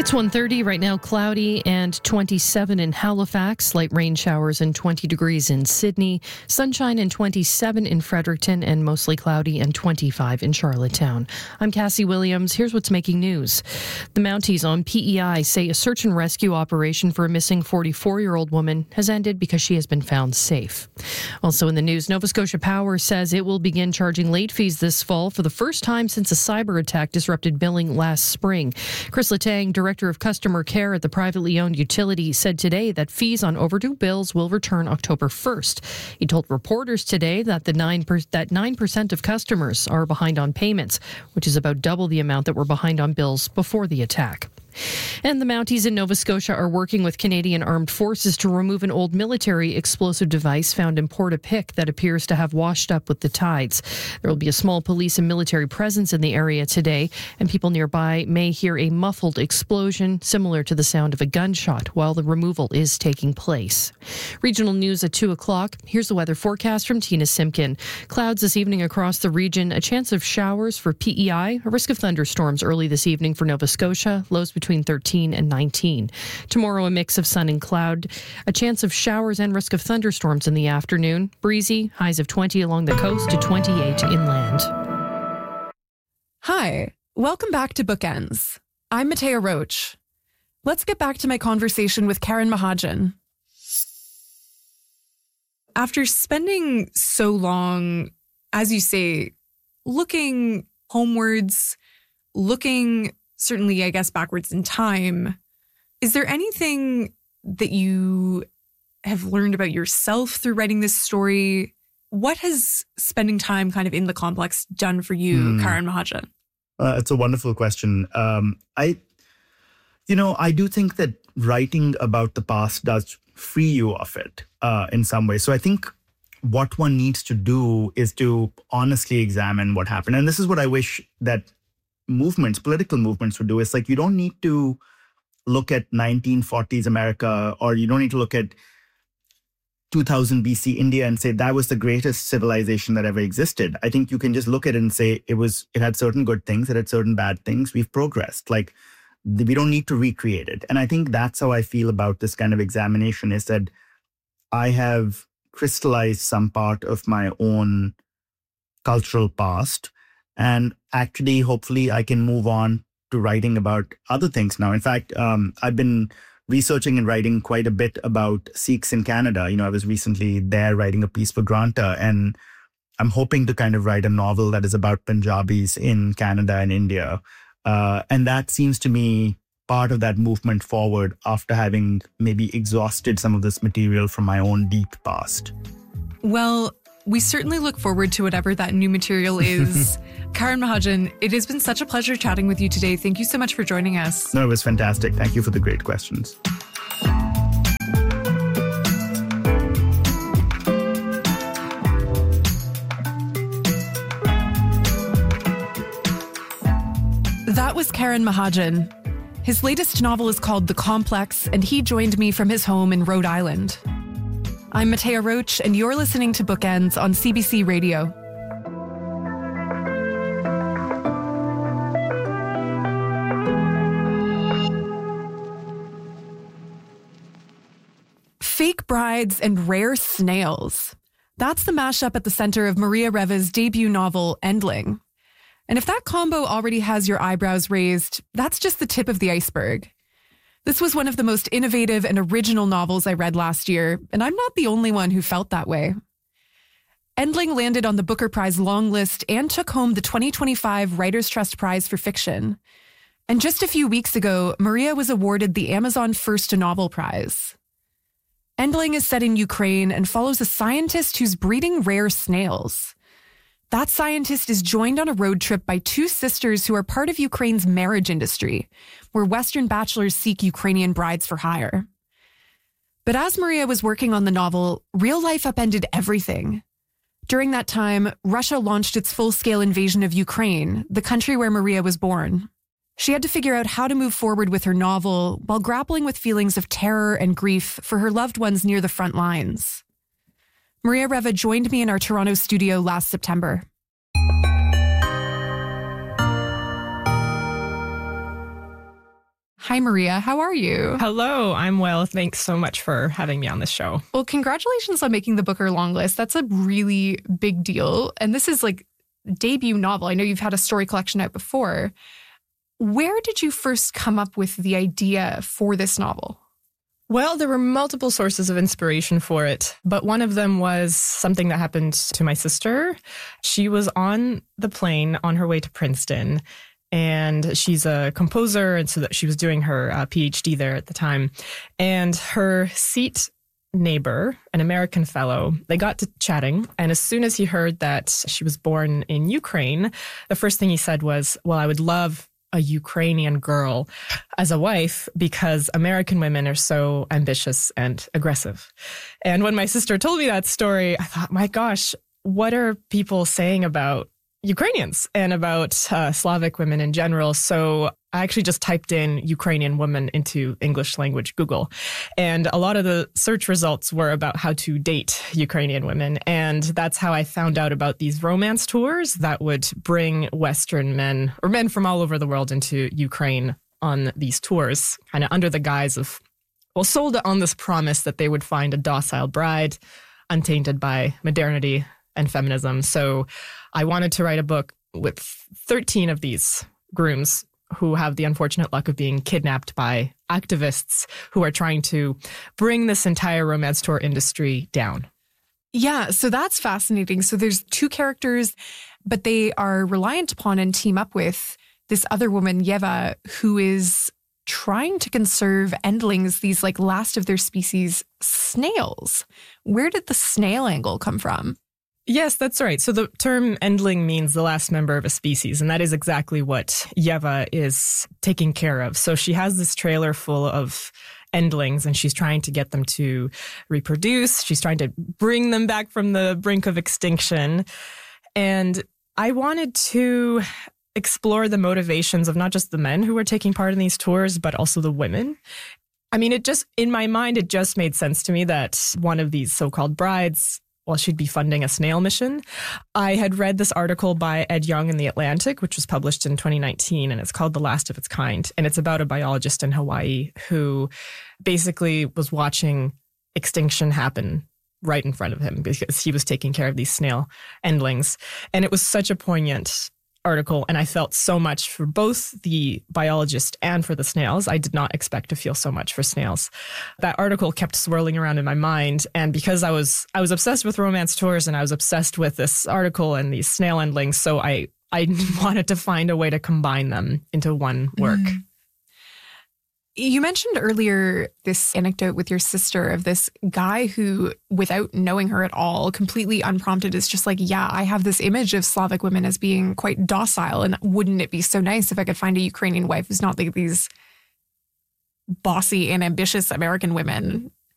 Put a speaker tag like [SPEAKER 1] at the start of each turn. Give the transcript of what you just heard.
[SPEAKER 1] It's 1:30 right now, cloudy and 27 in Halifax, light rain showers and 20 degrees in Sydney, sunshine and 27 in Fredericton, and mostly cloudy and 25 in Charlottetown. I'm Cassie Williams. Here's what's making news. The Mounties on PEI say a search and rescue operation for a missing 44-year-old woman has ended because she has been found safe. Also in the news, Nova Scotia Power says it will begin charging late fees this fall for the first time since a cyber attack disrupted billing last spring. Chris Letang, Director of Customer Care at the privately owned utility, said today that fees on overdue bills will return October 1st. He told reporters today that 9% of customers are behind on payments, which is about double the amount that were behind on bills before the attack. And the Mounties in Nova Scotia are working with Canadian Armed Forces to remove an old military explosive device found in Port-a-Pic that appears to have washed up with the tides. There will be a small police and military presence in the area today, and people nearby may hear a muffled explosion similar to the sound of a gunshot while the removal is taking place. Regional news at 2 o'clock. Here's the weather forecast from Tina Simpkin. Clouds this evening across the region, a chance of showers for PEI, a risk of thunderstorms early this evening for Nova Scotia, lows between 13 and 19. Tomorrow, a mix of sun and cloud, a chance of showers and risk of thunderstorms in the afternoon. Breezy, highs of 20 along the coast to 28 inland.
[SPEAKER 2] Hi, welcome back to Bookends. I'm Matea Roach. Let's get back to my conversation with Karen Mahajan. After spending so long, as you say, looking homewards, looking certainly, I guess, backwards in time, is there anything that you have learned about yourself through writing this story? What has spending time kind of in the complex done for you, Karen Mahajan?
[SPEAKER 3] It's a wonderful question. I do think that writing about the past does free you of it in some way. So I think what one needs to do is to honestly examine what happened. And this is what I wish that political movements would do. Is like, you don't need to look at 1940s America, or you don't need to look at 2000 BC India and say that was the greatest civilization that ever existed. I think you can just look at it and say it had certain good things, it had certain bad things. We've progressed. Like, we don't need to recreate it. And I think that's how I feel about this kind of examination, is that I have crystallized some part of my own cultural past. And actually, hopefully, I can move on to writing about other things now. In fact, I've been researching and writing quite a bit about Sikhs in Canada. I was recently there writing a piece for Granta, and I'm hoping to kind of write a novel that is about Punjabis in Canada and India. And that seems to me part of that movement forward after having maybe exhausted some of this material from my own deep past.
[SPEAKER 2] Well, we certainly look forward to whatever that new material is. Karen Mahajan, it has been such a pleasure chatting with you today. Thank you so much for joining us.
[SPEAKER 3] No, it was fantastic. Thank you for the great questions.
[SPEAKER 2] That was Karen Mahajan. His latest novel is called The Complex, and he joined me from his home in Rhode Island. I'm Matea Roach, and you're listening to Bookends on CBC Radio. Fake brides and rare snails. That's the mashup at the center of Maria Reva's debut novel, Endling. And if that combo already has your eyebrows raised, that's just the tip of the iceberg. This was one of the most innovative and original novels I read last year, and I'm not the only one who felt that way. Endling landed on the Booker Prize long list and took home the 2025 Writers' Trust Prize for Fiction. And just a few weeks ago, Maria was awarded the Amazon First Novel Prize. Endling is set in Ukraine and follows a scientist who's breeding rare snails. That scientist is joined on a road trip by two sisters who are part of Ukraine's marriage industry, where Western bachelors seek Ukrainian brides for hire. But as Maria was working on the novel, real life upended everything. During that time, Russia launched its full-scale invasion of Ukraine, the country where Maria was born. She had to figure out how to move forward with her novel while grappling with feelings of terror and grief for her loved ones near the front lines. Maria Reva joined me in our Toronto studio last September. Hi, Maria. How are you?
[SPEAKER 4] Hello, I'm well. Thanks so much for having me on this show.
[SPEAKER 2] Well, congratulations on making the Booker longlist. That's a really big deal. And this is like debut novel. I know you've had a story collection out before. Where did you first come up with the idea for this novel?
[SPEAKER 4] Well, there were multiple sources of inspiration for it, but one of them was something that happened to my sister. She was on the plane on her way to Princeton, and she's a composer, and so that she was doing her PhD there at the time. And her seat neighbor, an American fellow, they got to chatting. And as soon as he heard that she was born in Ukraine, the first thing he said was, well, I would love a Ukrainian girl as a wife because American women are so ambitious and aggressive. And when my sister told me that story, I thought, my gosh, what are people saying about Ukrainians and about Slavic women in general? So I actually just typed in Ukrainian woman into English language Google. And a lot of the search results were about how to date Ukrainian women. And that's how I found out about these romance tours that would bring Western men or men from all over the world into Ukraine on these tours, kind of under the guise of, well, sold on this promise that they would find a docile bride, untainted by modernity and feminism. So I wanted to write a book with 13 of these grooms who have the unfortunate luck of being kidnapped by activists who are trying to bring this entire romance tour industry down.
[SPEAKER 2] Yeah, so that's fascinating. So there's two characters, but they are reliant upon and team up with this other woman, Yeva, who is trying to conserve endlings, these like last of their species snails. Where did the snail angle come from?
[SPEAKER 4] Yes, that's right. So the term endling means the last member of a species, and that is exactly what Yeva is taking care of. So she has this trailer full of endlings, and she's trying to get them to reproduce. She's trying to bring them back from the brink of extinction. And I wanted to explore the motivations of not just the men who were taking part in these tours, but also the women. I mean, in my mind, it just made sense to me that one of these so-called brides, well, she'd be funding a snail mission. I had read this article by Ed Young in The Atlantic, which was published in 2019, and it's called The Last of Its Kind. And it's about a biologist in Hawaii who basically was watching extinction happen right in front of him because he was taking care of these snail endlings. And it was such a poignant article, and I felt so much for both the biologist and for the snails. I did not expect to feel so much for snails. That article kept swirling around in my mind, and because I was obsessed with romance tours and I was obsessed with this article and these snail endlings, so I wanted to find a way to combine them into one work.
[SPEAKER 2] You mentioned earlier this anecdote with your sister of this guy who, without knowing her at all, completely unprompted, is just like, yeah, I have this image of Slavic women as being quite docile. And wouldn't it be so nice if I could find a Ukrainian wife who's not like these bossy and ambitious American women?